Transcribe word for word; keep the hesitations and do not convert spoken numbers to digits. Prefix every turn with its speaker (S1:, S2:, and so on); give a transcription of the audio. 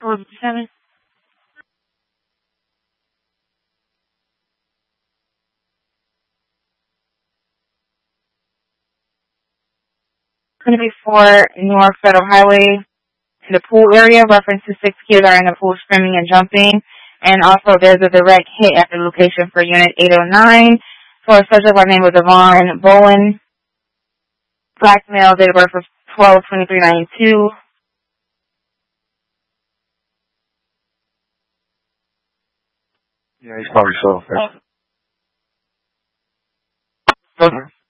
S1: Seven. Going to be for North Federal Highway in the pool area. Reference to six kids are in the pool swimming and jumping. And also there's a direct hit at the location for Unit eight oh nine for a subject by the name of Devon Bowen. Black male, date of birth of twelve twenty-three ninety-two.
S2: Yeah, he's probably so.
S1: Okay.